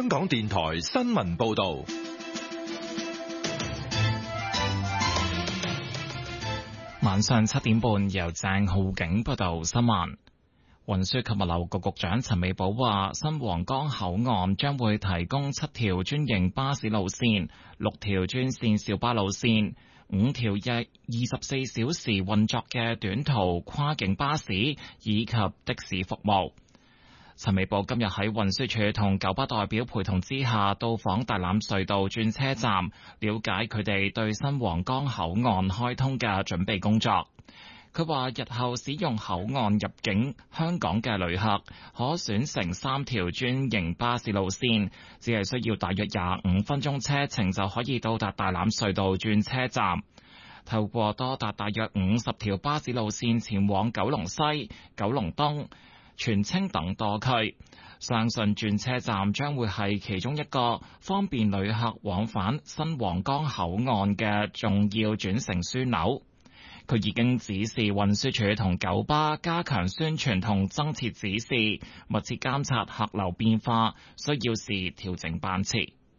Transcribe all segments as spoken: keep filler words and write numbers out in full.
香港電台新聞報道。 晚上七點半，由鄭浩景報道新聞。運輸及物流局局長陳美寶話，新皇崗口岸將會提供七條專營巴士路線、六條專線小巴路線、五條約二十四小時運作嘅短途跨境巴士以及的士服務。陳美寶今日喺運輸署同九巴代表陪同之下，到訪大欖隧道轉車站，了解佢哋對新皇崗口岸開通嘅準備工作。佢話日後使用口岸入境香港嘅旅客，可選乘三條專營巴士路線，只係需要大約廿五分鐘車程就可以到達大欖隧道轉車站。透過多達大約五十條巴士路線前往九龍西、九龍東、荃青等多區，相信轉車站將會係其中一個方便旅客往返新皇崗口岸嘅重要轉乘樞紐。佢已經指示運輸署同九巴加強宣傳同增設指示，密切監察客流變化，需要時調整班次。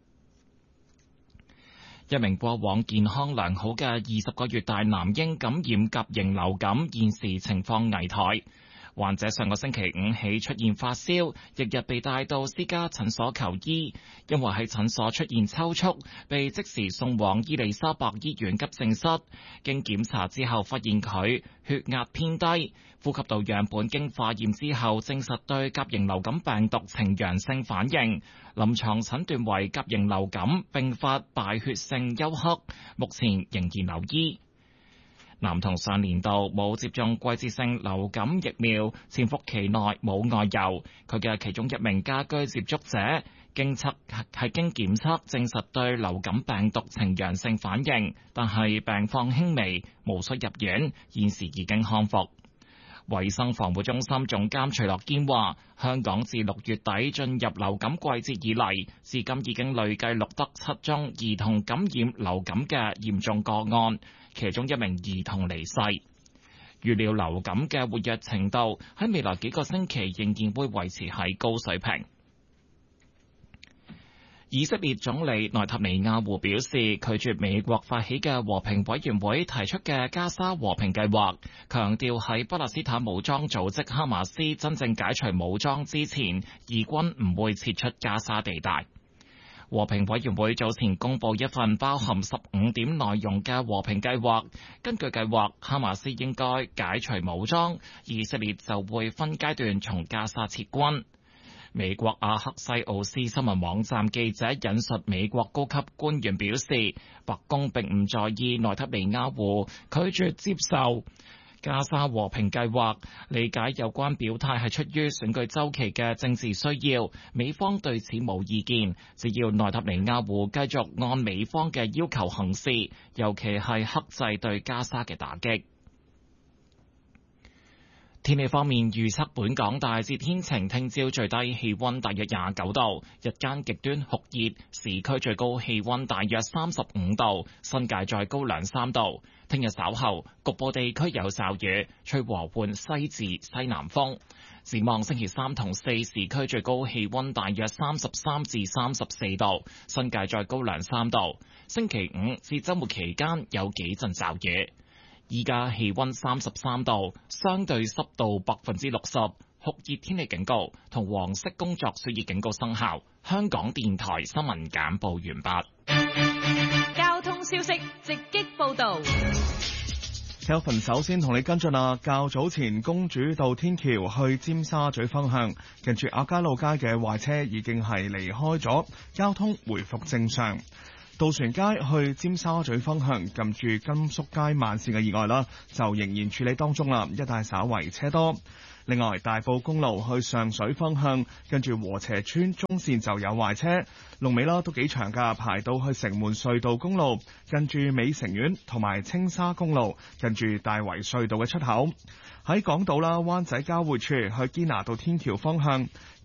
一名過往健康良好嘅二十個月大男嬰感染甲型流感，現時情況危殆。患者上個星期五起出現發燒，日日被帶到私家診所求醫，因為喺診所出現抽搐，被即時送往伊利沙伯醫院急症室。經檢查之後，發現佢血壓偏低，呼吸道樣本經化驗之後證實對甲型流感病毒呈陽性反應，臨床診斷為甲型流感併發敗血性休克，目前仍然留醫。男童上年度冇接種季節性流感疫苗，潛伏期內冇外遊。佢嘅其中一名家居接觸者經測係經檢測證實對流感病毒呈陽性反應，但係病況輕微，無需入院，現時已經康復。衛生防護中心總監徐樂堅話，香港自六月底進入流感季節以嚟，至今已經累計錄得七宗兒童感染流感嘅嚴重個案，其中一名兒童離世。預料流感嘅活躍程度喺未來幾個星期仍然會維持喺高水平。以色列總理內塔尼亞胡表示，拒絕美國發起嘅和平委員會提出嘅加沙和平計劃，強調喺巴勒斯坦武裝組織哈馬斯真正解除武裝之前，以軍唔會撤出加沙地帶。和平委員會早前公布一份包含十五點內容嘅和平計劃，根據計劃，哈馬斯應該解除武裝，以色列就會分階段從加沙撤軍。美國阿克西奧斯新聞網站記者引述美國高級官員表示，白宮並唔在意內塔尼亞胡拒絕接受加沙和平計劃，理解有關表態係出於選舉週期嘅政治需要，美方對此冇意見，只要內塔尼亞胡繼續按美方嘅要求行事，尤其係克制對加沙嘅打擊。天氣方面預測，本港大致天晴，聽朝最低氣溫大約廿九度，日間極端酷熱，市區最高氣溫大約三十五度，新界再高兩三度。聽日稍後局部地區有驟雨，吹和緩西至西南風。展望星期三同四，市區最高氣溫大約三十三至三十四度，新界再高兩三度。星期五至周末期間有幾陣驟雨。依家氣溫三十三度，相對濕度百分之六十，酷熱天氣警告同黃色工作暑熱警告生效。香港電台新聞簡報完畢。 交通消息直擊報道。 Kelvin 首先同你跟進啊，較早前公主道天橋去尖沙咀方向，近住亞皆老街嘅壞車已經係離開咗，交通回復正常。渡船街去尖沙咀方向，近住金粟街慢線嘅意外啦，就仍然處理當中啦，一帶稍為車多。另外，大埔公路去上水方向，跟住禾輋邨中線就有壞車，龍尾啦都幾長噶，排到去城門隧道公路，跟住美城苑同埋青沙公路，跟住大圍隧道嘅出口。喺港島啦，灣仔交匯處去堅拿道天橋方向，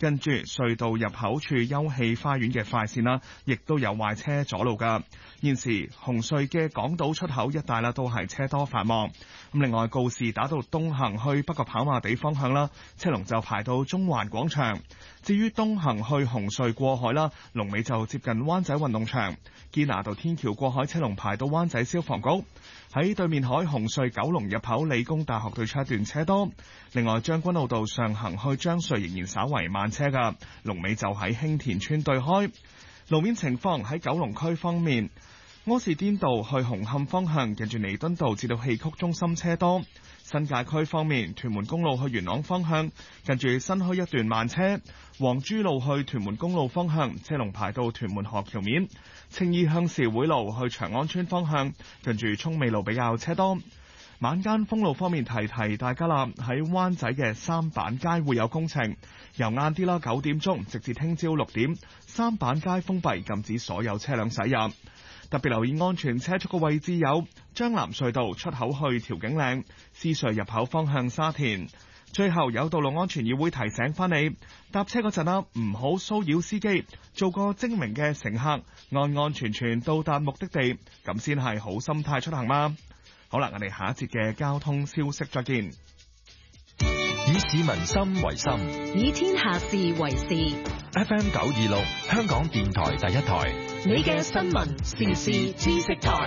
跟住隧道入口處休憩花園嘅快線啦，亦都有壞車阻路㗎。現時紅隧嘅港島出口一帶啦，都係車多繁忙。咁另外告士打道東行去北角跑馬地方向啦，車龍就排到中環廣場。至於東行去紅隧過海啦，龍尾就接近灣仔運動場。堅拿道天橋過海車龍排到灣仔消防局。喺對面海紅隧九龍入口理工大學對出一段車多。另外將軍澳道上行去將隧仍然稍為慢車㗎，龍尾就喺興田村對開。路面情況喺九龍區方面，柯士甸道去紅磡方向近住彌敦道至到戲曲中心車多。新界區方面，屯門公路去元朗方向近住新墟一段慢車，黃珠路去屯門公路方向車龍排到屯門河橋面，青衣鄉事會路去長安村方向近住涌美路比較車多。晚間封路方面，提提大家啦，喺灣仔嘅三板街會有工程，由晏啲啦九點鐘直至聽朝六點，三板街封閉，禁止所有車輛駛入。特別留意安全車速嘅位置有將藍隧道出口去調景嶺、獅隧入口方向沙田。最後有道路安全議會提醒翻你，搭車嗰陣啦，唔好騷擾司機，做個精明嘅乘客，安安全全到達目的地，咁先係好心態出行嘛。好啦，我哋下一節嘅交通消息再見。 以市民心為心， 以天下事為事。 F M 九二六，香港電台第一台， 你嘅新聞時事知識台。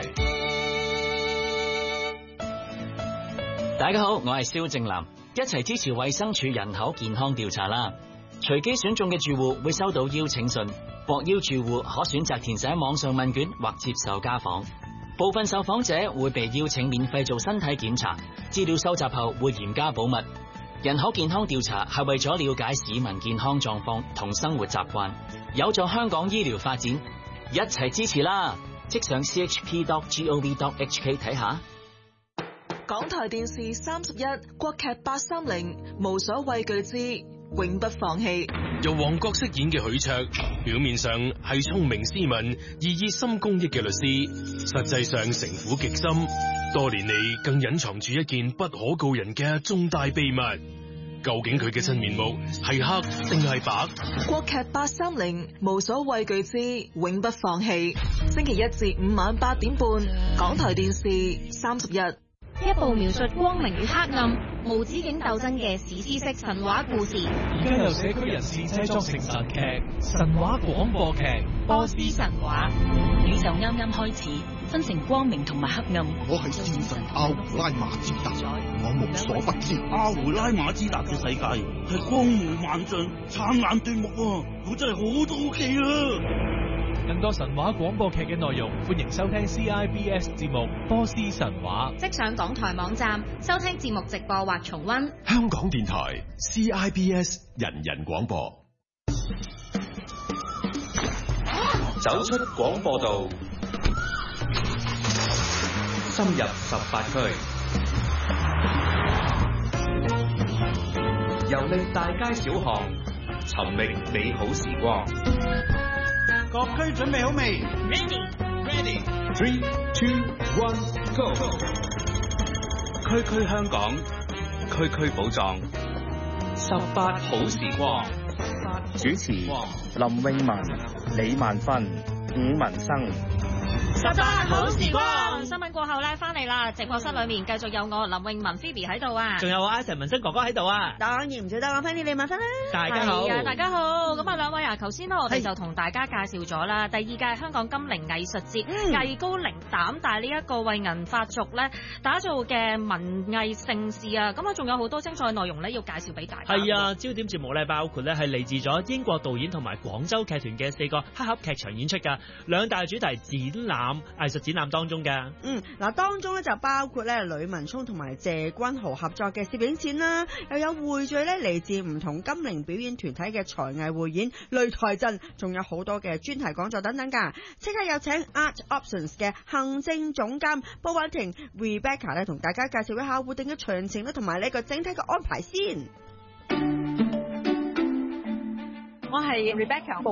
大家好，我係蕭正南，一齊支持衛生署人口健康調查啦！隨機選中嘅住戶會收到邀請信，獲邀住戶可選擇填寫網上問卷或接受家訪。部分受訪者會被邀請免費做身體檢查，資料收集後會嚴加保密。人口健康調查係為咗了解市民健康狀況同生活習慣，有助香港醫療發展，一齊支持啦！即上 c h p dot gov dot h k 睇下。 港台電視三十一，國劇八三零，無所畏懼之永不放棄。 由黃覺飾演嘅許卓，表面上係聰明斯文而熱心公益嘅律師，實際上城府極深，多年嚟更隱藏住一件不可告人嘅重大秘密。究竟佢嘅真面目係黑定係白？ 國劇八三零，無所畏懼之永不放棄。星期一至五晚八點半，港台電視三十一。 一部描述光明與黑暗、無止境鬥爭嘅史詩式神話故事。 而家由社區人士製作成神劇、神話廣播劇《波斯神話》。 宇宙啱啱開始，分成光明同埋黑暗。 我係戰神阿胡拉馬茲達，我無所不知。 阿胡拉馬茲達嘅世界係光芒萬丈、燦爛奪目啊！我真係好好奇啊！ 更多神話廣播劇嘅內容，歡迎收聽 C I B S 節目《波斯神話》， 即上港台網站收聽節目直播或重溫。 香港電台 C I B S 人人廣播， 走出廣播道，深入十八區，遊歷大街小巷，尋覓美好時光。 各區準備好未 ？Ready, ready. Three, two, one, go. 區區香港，區區寶藏，十八好時光。 主持林詠雯、李萬芬、伍文生。 十八好時光，新聞過後咧，翻嚟啦！直播室裏面繼續有我林詠雯 Phoebe 喺度啊， 仲有我 Ivan 文生哥哥喺度啊， 當然唔少得我 Penny 李萬芬啦。 大家好， 啊，大家好。咁啊，兩位啊，頭先咧我哋就同大家介紹咗啦，第二屆香港金陵藝術節，藝高齡膽大呢一個為銀髮族咧打造嘅文藝盛事啊，咁啊仲有好多精彩內容咧要介紹俾大家。 係啊，焦點節目咧包括咧係嚟自咗英國導演同埋廣州劇團嘅四個黑盒劇場演出噶，兩大主題展覽。藝術展覽當中嘅， 嗯，嗱，當中咧就包括咧呂文聰同埋謝君豪合作嘅攝影展啦，又有匯聚咧嚟自唔同金陵表演團體嘅才藝匯演、擂台陣，仲有好多嘅專題講座等等噶。即刻有請 Art Options 嘅行政總監布婉婷 Rebecca 咧，同大家介紹一下活動嘅詳情咧，同埋呢個整體嘅安排先。 我係 Rebecca。